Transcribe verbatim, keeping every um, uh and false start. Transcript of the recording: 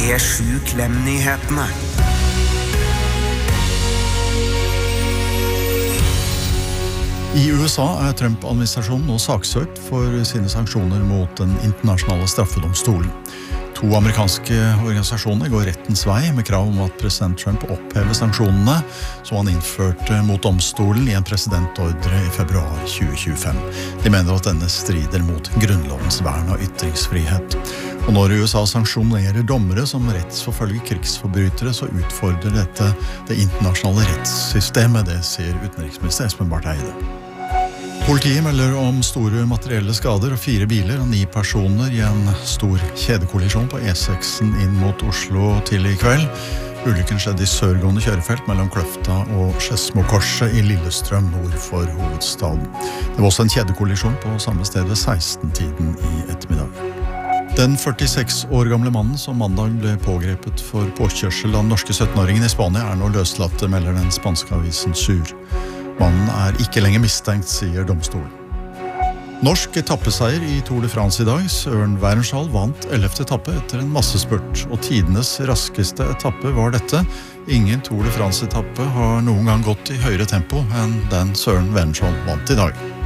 P sju Klem-nyhetene. I U S A er Trump-administrasjonen nå saksøkt for sine sanksjoner mot den internasjonale straffedomstolen. To amerikanske organisasjoner går rettens vei med krav om at president Trump opphever sanksjonene som han innførte mot domstolen i en presidentordre i februar tjue tjuefem. De mener at denne strider mot grunnlovens vern av ytringsfrihet. Og når U S A sanksjonerer dommere som rettsforfølger krigsforbrytere, så utfordrer dette det internasjonale rettssystemet, det sier utenriksminister Espen Barth Eide. Politiet melder om store materielle skader og fire biler og ni personer i en stor kjedekollisjon på E seks inn mot Oslo tidlig i kveld. Ulykken skjedde i sørgående kjørefelt mellom Kløfta og Skedsmokorset i Lillestrøm nord for hovedstaden. Det var også en kjedekollisjon på samme sted ved seksten-tiden i ettermiddag. Den førtiseks år gamle mannen som mandag ble pågrepet for påkjørsel av den norske syttenåringen i Spania er nå løslatt, melder den spanske avisen Sur. Mannen er ikke lenger mistenkt, sier domstolen. Norsk etappeseier i Tour de France i dag. Søren Wernshall vant ellevte etappe etter en massespurt, og tidenes raskeste etappe var dette. Ingen Tour de France-etappe har noen gang gått i høyere tempo enn den Søren Wernshall vant i dag.